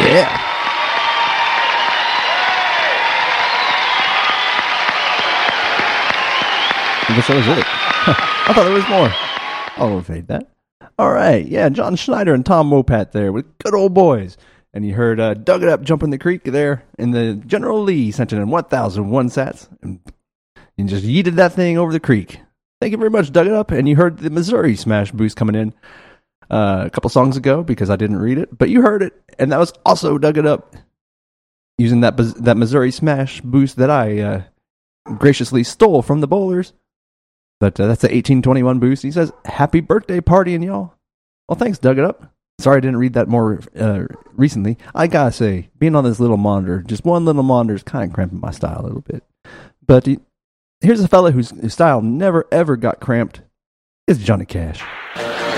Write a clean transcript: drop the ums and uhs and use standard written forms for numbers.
Yeah. I guess that was it. I thought there was more. I'll fade that. All right. Yeah, John Schneider and Tom Wopat there with Good Old Boys. And you heard Dug It Up Jump in the Creek there. And the General Lee sent in 1,001 sats. And just yeeted that thing over the creek. Thank you very much, Dug It Up. And you heard the Missouri Smash boost coming in a couple songs ago because I didn't read it. But you heard it. And that was also Dug It Up using that Missouri Smash boost that I graciously stole from the Bowlers. But that's the 1821 boost. He says, happy birthday partying, y'all. Well, thanks, Dug It Up. Sorry I didn't read that more recently. I gotta say, being on this little monitor, just one little monitor is kind of cramping my style a little bit. But here's a fella whose style never, ever got cramped. It's Johnny Cash.